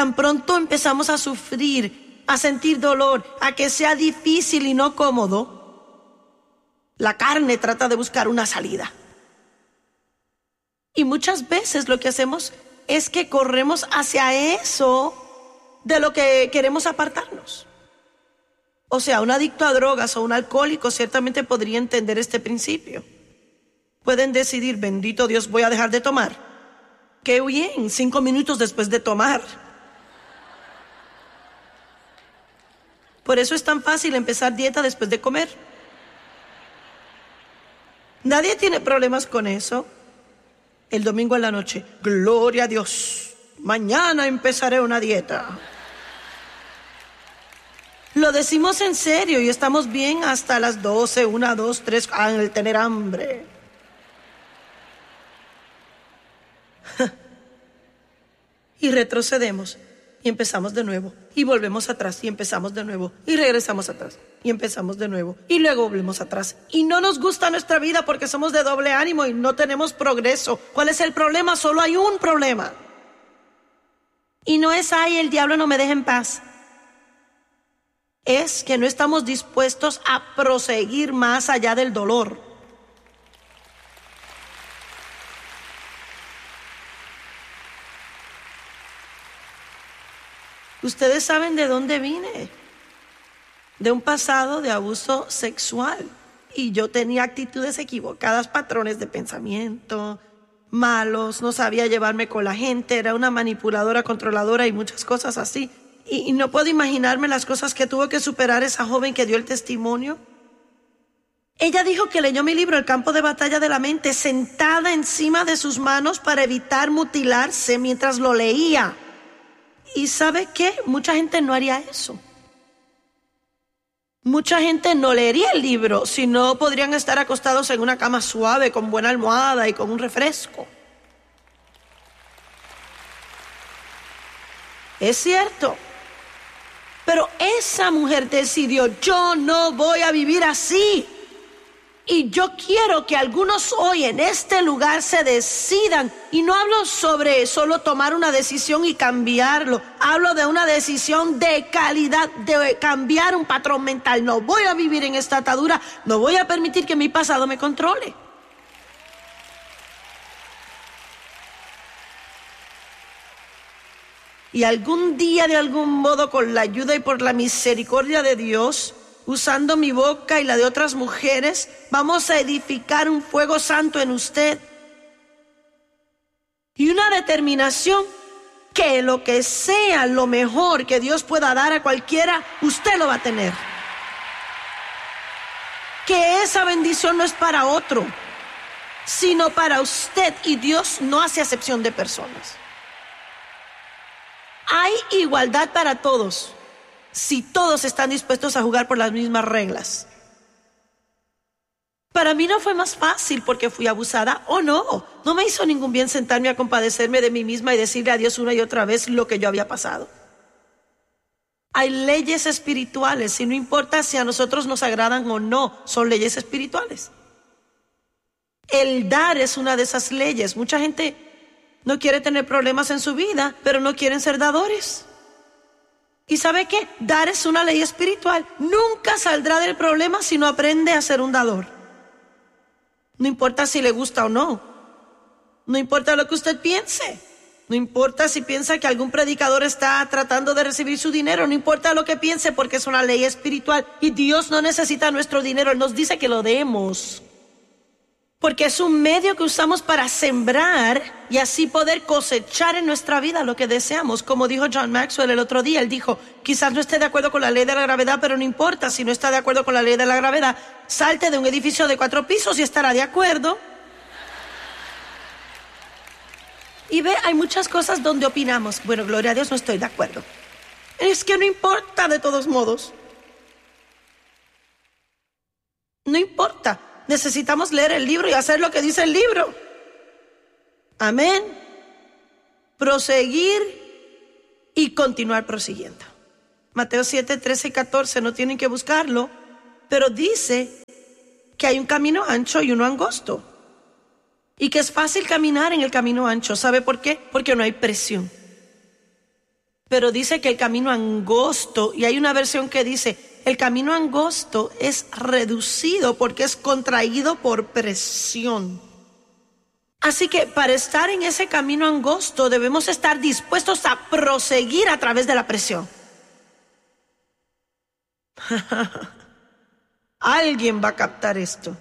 Tan pronto empezamos a sufrir, a sentir dolor, a que sea difícil y no cómodo, la carne trata de buscar una salida. Y muchas veces lo que hacemos es que corremos hacia eso de lo que queremos apartarnos. O sea, un adicto a drogas o un alcohólico ciertamente podría entender este principio. Pueden decidir, bendito Dios, voy a dejar de tomar. Qué bien, 5 minutos después de tomar. Por eso es tan fácil empezar dieta después de comer. Nadie tiene problemas con eso. El domingo en la noche, gloria a Dios, mañana empezaré una dieta. Lo decimos en serio y estamos bien hasta las 12, 1, 2, 3, el tener hambre. Y retrocedemos y empezamos de nuevo y volvemos atrás y empezamos de nuevo y regresamos atrás y empezamos de nuevo y luego volvemos atrás. Y no nos gusta nuestra vida porque somos de doble ánimo y no tenemos progreso. ¿Cuál es el problema? Solo hay un problema. Y no es, ay, el diablo no me deja en paz. Es que no estamos dispuestos a proseguir más allá del dolor. Ustedes saben de dónde vine. De un pasado de abuso sexual. Y yo tenía actitudes equivocadas, patrones de pensamiento malos, no sabía llevarme con la gente, era una manipuladora, controladora y muchas cosas así. Y no puedo imaginarme las cosas que tuvo que superar esa joven que dio el testimonio. Ella dijo que leyó mi libro El campo de batalla de la mente sentada encima de sus manos para evitar mutilarse mientras lo leía. ¿Y sabe qué? Mucha gente no haría eso. Mucha gente no leería el libro, sino podrían estar acostados en una cama suave, con buena almohada y con un refresco. Es cierto. Pero esa mujer decidió, yo no voy a vivir así. Y yo quiero que algunos hoy en este lugar se decidan. Y no hablo sobre solo tomar una decisión y cambiarlo. Hablo de una decisión de calidad, de cambiar un patrón mental. No voy a vivir en esta atadura. No voy a permitir que mi pasado me controle. Y algún día, de algún modo, con la ayuda y por la misericordia de Dios, usando mi boca y la de otras mujeres, vamos a edificar un fuego santo en usted. Y una determinación que lo que sea lo mejor que Dios pueda dar a cualquiera, usted lo va a tener. Que esa bendición no es para otro, sino para usted. Y Dios no hace acepción de personas. Hay igualdad para todos, si todos están dispuestos a jugar por las mismas reglas. Para mí no fue más fácil porque fui abusada, no me hizo ningún bien sentarme a compadecerme de mí misma y decirle a Dios una y otra vez lo que yo había pasado. Hay leyes espirituales y no importa si a nosotros nos agradan o no, son leyes espirituales. El dar es una de esas leyes. Mucha gente no quiere tener problemas en su vida, pero no quieren ser dadores. ¿Y sabe qué? Dar es una ley espiritual. Nunca saldrá del problema si no aprende a ser un dador. No importa si le gusta o no. No importa lo que usted piense. No importa si piensa que algún predicador está tratando de recibir su dinero. No importa lo que piense porque es una ley espiritual. Y Dios no necesita nuestro dinero. Él nos dice que lo demos. Porque es un medio que usamos para sembrar y así poder cosechar en nuestra vida lo que deseamos. Como dijo John Maxwell el otro día, él dijo, quizás no esté de acuerdo con la ley de la gravedad, pero no importa, si no está de acuerdo con la ley de la gravedad, salte de un edificio de 4 pisos y estará de acuerdo. Y ve, hay muchas cosas donde opinamos, bueno, gloria a Dios, no estoy de acuerdo. Es que no importa de todos modos. No importa. Necesitamos leer el libro y hacer lo que dice el libro. Amén. Proseguir y continuar prosiguiendo. Mateo 7, 13 y 14, no tienen que buscarlo, pero dice que hay un camino ancho y uno angosto. Y que es fácil caminar en el camino ancho. ¿Sabe por qué? Porque no hay presión. pero dice que el camino angosto, y hay una versión que dice, el camino angosto es reducido porque es contraído por presión. Así que para estar en ese camino angosto debemos estar dispuestos a proseguir a través de la presión. Alguien va a captar esto.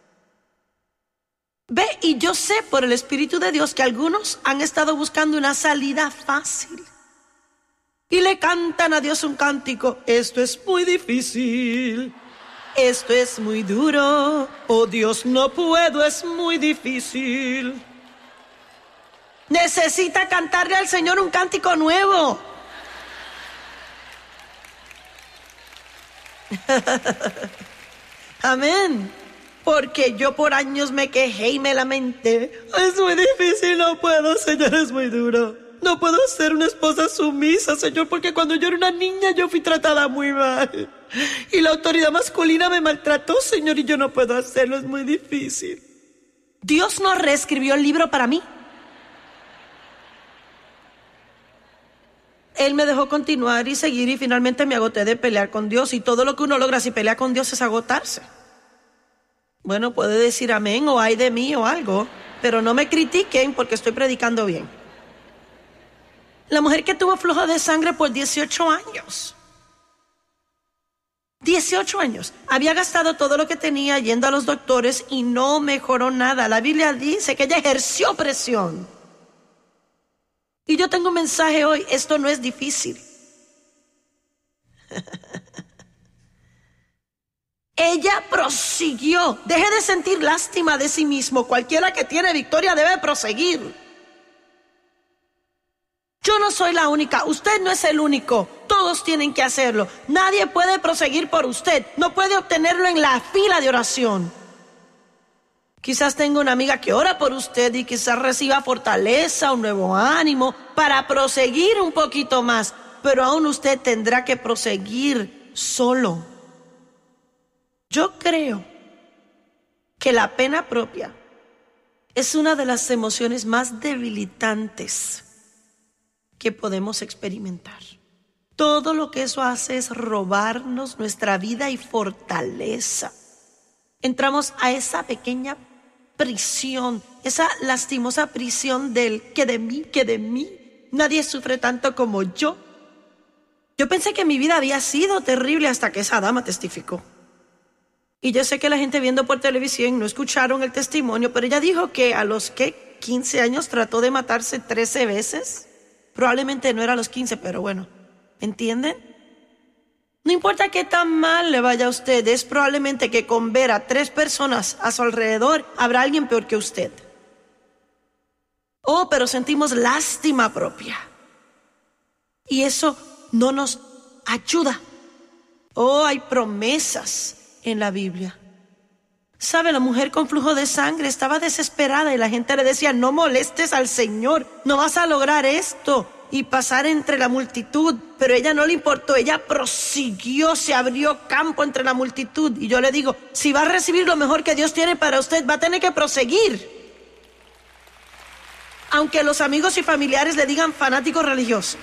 Ve, y yo sé por el Espíritu de Dios que algunos han estado buscando una salida fácil. Y le cantan a Dios un cántico: esto es muy difícil, esto es muy duro, oh Dios, no puedo, es muy difícil. Necesita cantarle al Señor un cántico nuevo. Amén. Porque yo por años me quejé y me lamenté: es muy difícil, no puedo, Señor, es muy duro. No puedo ser una esposa sumisa, Señor, porque cuando yo era una niña yo fui tratada muy mal. Y la autoridad masculina me maltrató, Señor, y yo no puedo hacerlo, es muy difícil. Dios no reescribió el libro para mí. Él me dejó continuar y seguir, y finalmente me agoté de pelear con Dios. Y todo lo que uno logra si pelea con Dios es agotarse. Bueno, puede decir amén o ay de mí o algo, pero no me critiquen porque estoy predicando bien. La mujer que tuvo flujo de sangre por 18 años. 18 años. Había gastado todo lo que tenía yendo a los doctores y no mejoró nada. La Biblia dice que ella ejerció presión. Y yo tengo un mensaje hoy: esto no es difícil. Ella prosiguió. Deje de sentir lástima de sí mismo. Cualquiera que tiene victoria debe proseguir. Yo no soy la única, usted no es el único, todos tienen que hacerlo. Nadie puede proseguir por usted, no puede obtenerlo en la fila de oración. Quizás tenga una amiga que ora por usted y quizás reciba fortaleza, un nuevo ánimo para proseguir un poquito más, pero aún usted tendrá que proseguir solo. Yo creo que la pena propia es una de las emociones más debilitantes que podemos experimentar. Todo lo que eso hace es robarnos nuestra vida y fortaleza. Entramos a esa pequeña prisión, esa lastimosa prisión del que de mí, nadie sufre tanto como yo. Yo pensé que mi vida había sido terrible hasta que esa dama testificó. Y yo sé que la gente viendo por televisión no escucharon el testimonio, pero ella dijo que a los 15 años trató de matarse 13 veces. Probablemente no era a los 15, pero bueno, ¿entienden? No importa qué tan mal le vaya a usted, es probablemente que con ver a 3 personas a su alrededor habrá alguien peor que usted. Oh, pero sentimos lástima propia. Y eso no nos ayuda. Oh, hay promesas en la Biblia. ¿Sabe? La mujer con flujo de sangre estaba desesperada y la gente le decía: no molestes al Señor, no vas a lograr esto y pasar entre la multitud. Pero a ella no le importó, ella prosiguió, se abrió campo entre la multitud. Y yo le digo, si va a recibir lo mejor que Dios tiene para usted, va a tener que proseguir. Aunque los amigos y familiares le digan fanático religioso.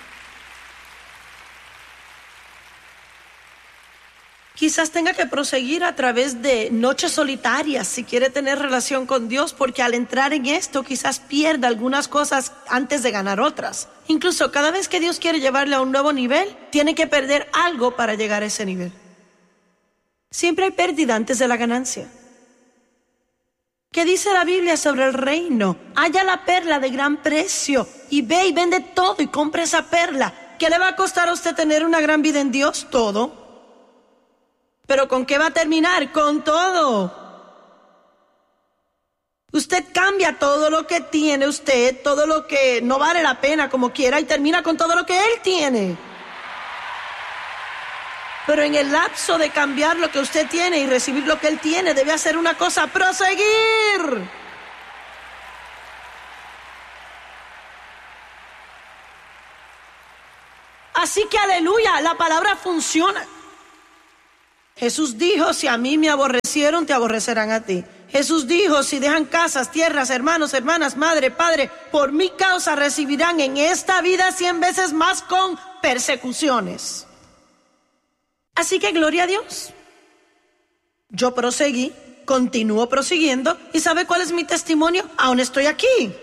Quizás tenga que proseguir a través de noches solitarias si quiere tener relación con Dios, porque al entrar en esto quizás pierda algunas cosas antes de ganar otras. Incluso cada vez que Dios quiere llevarle a un nuevo nivel, tiene que perder algo para llegar a ese nivel. Siempre hay pérdida antes de la ganancia. ¿Qué dice la Biblia sobre el reino? Halla la perla de gran precio y ve y vende todo y compra esa perla. ¿Qué le va a costar a usted tener una gran vida en Dios? Todo. ¿Pero con qué va a terminar? Con todo. Usted cambia todo lo que tiene usted, todo lo que no vale la pena como quiera, y termina con todo lo que Él tiene. Pero en el lapso de cambiar lo que usted tiene y recibir lo que Él tiene, debe hacer una cosa: proseguir. Así que aleluya, la palabra funciona. Jesús dijo: si a mí me aborrecieron, te aborrecerán a ti. Jesús dijo, si dejan casas, tierras, hermanos, hermanas, madre, padre, por mi causa recibirán en esta vida 100 veces más con persecuciones. Así que gloria a Dios. Yo proseguí, continúo prosiguiendo, ¿y sabe cuál es mi testimonio? Aún estoy aquí.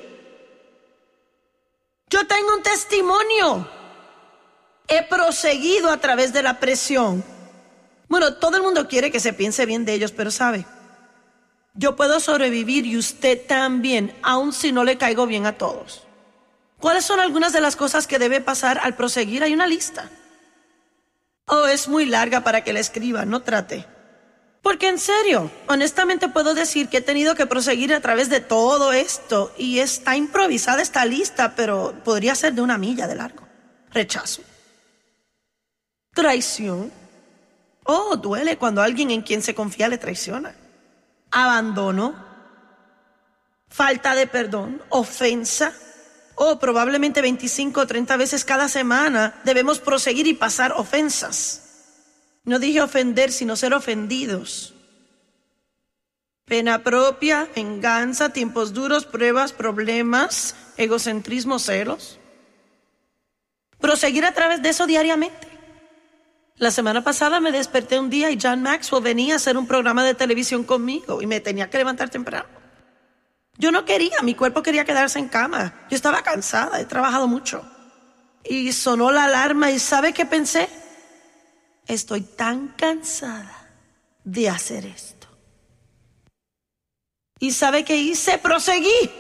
Yo tengo un testimonio. He proseguido a través de la presión. Bueno, todo el mundo quiere que se piense bien de ellos, pero sabe, yo puedo sobrevivir y usted también, aun si no le caigo bien a todos. ¿Cuáles son algunas de las cosas que debe pasar al proseguir? Hay una lista. Oh, es muy larga para que la escriba, no trate. Porque en serio, honestamente puedo decir que he tenido que proseguir a través de todo esto y está improvisada esta lista, pero podría ser de 1 milla de largo. Rechazo. Traición. Oh, duele cuando alguien en quien se confía le traiciona. Abandono, falta de perdón, ofensa. Oh, probablemente 25 o 30 veces cada semana debemos proseguir y pasar ofensas. No dije ofender, sino ser ofendidos. Pena propia, venganza, tiempos duros, pruebas, problemas, egocentrismo, celos. Proseguir a través de eso diariamente. La semana pasada me desperté un día y John Maxwell venía a hacer un programa de televisión conmigo y me tenía que levantar temprano. Yo no quería, mi cuerpo quería quedarse en cama. Yo estaba cansada, he trabajado mucho. Y sonó la alarma y ¿sabe qué pensé? Estoy tan cansada de hacer esto. ¿Y sabe qué hice? Proseguí.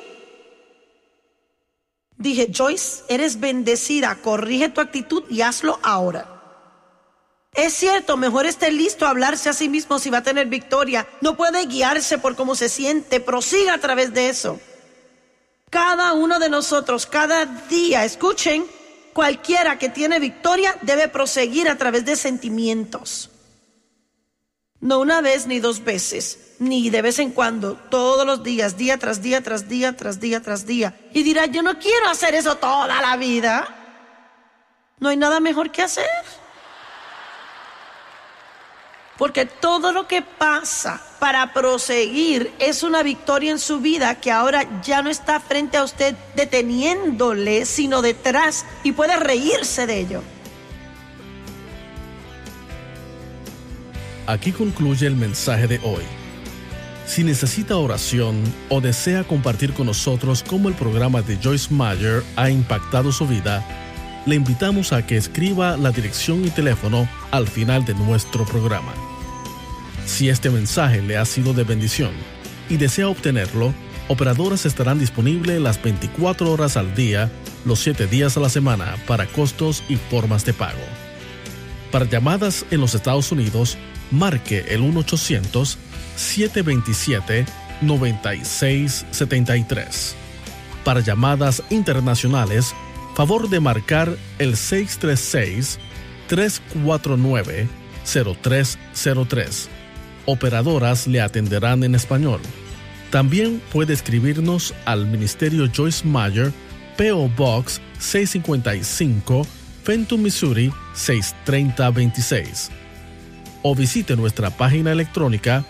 Dije, Joyce, eres bendecida, corrige tu actitud y hazlo ahora. Es cierto, mejor esté listo a hablarse a sí mismo si va a tener victoria. No puede guiarse por cómo se siente, prosiga a través de eso. Cada uno de nosotros, cada día, escuchen, cualquiera que tiene victoria debe proseguir a través de sentimientos. No 1 vez ni 2 veces, ni de vez en cuando, todos los días, día tras día, tras día, tras día, tras día. Y dirá, yo no quiero hacer eso toda la vida. No hay nada mejor que hacer. Porque todo lo que pasa para proseguir es una victoria en su vida que ahora ya no está frente a usted deteniéndole, sino detrás y puede reírse de ello. Aquí concluye el mensaje de hoy. Si necesita oración o desea compartir con nosotros cómo el programa de Joyce Meyer ha impactado su vida, le invitamos a que escriba la dirección y teléfono al final de nuestro programa. Si este mensaje le ha sido de bendición y desea obtenerlo, operadoras estarán disponibles las 24 horas al día, los 7 días a la semana para costos y formas de pago. Para llamadas en los Estados Unidos, marque el 1-800-727-9673. Para llamadas internacionales, favor de marcar el 636-349-0303. Operadoras le atenderán en español. También puede escribirnos al Ministerio Joyce Meyer, P.O. Box 655, Fenton, Missouri 63026. O visite nuestra página electrónica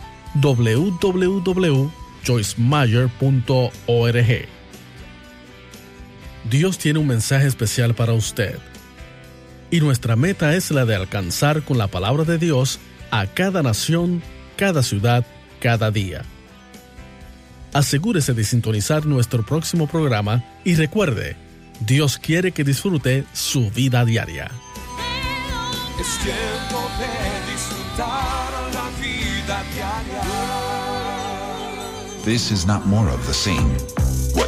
www.joycemeyer.org. Dios tiene un mensaje especial para usted. Y nuestra meta es la de alcanzar con la palabra de Dios a cada nación, cada ciudad, cada día. Asegúrese de sintonizar nuestro próximo programa y recuerde, Dios quiere que disfrute su vida diaria. Es tiempo de disfrutar la vida diaria. This is not more of the same.